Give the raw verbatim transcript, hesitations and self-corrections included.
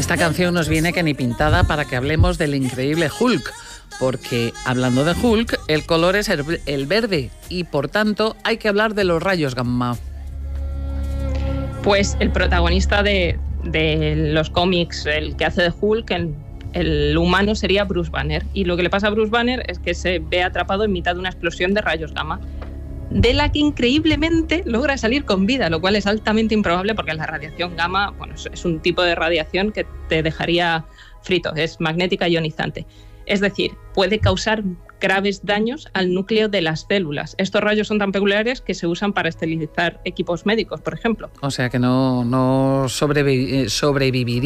Esta canción nos viene que ni pintada para que hablemos del increíble Hulk, porque hablando de Hulk, el color es el, el verde y por tanto hay que hablar de los rayos gamma. Pues el protagonista de, de los cómics, el que hace de Hulk, el, el humano sería Bruce Banner, y lo que le pasa a Bruce Banner es que se ve atrapado en mitad de una explosión de rayos gamma, de la que increíblemente logra salir con vida, lo cual es altamente improbable porque la radiación gamma, bueno, es un tipo de radiación que te dejaría frito, es magnética ionizante. Es decir, puede causar graves daños al núcleo de las células. Estos rayos son tan peculiares que se usan para esterilizar equipos médicos, por ejemplo. O sea que no, no sobrevi- sobreviviría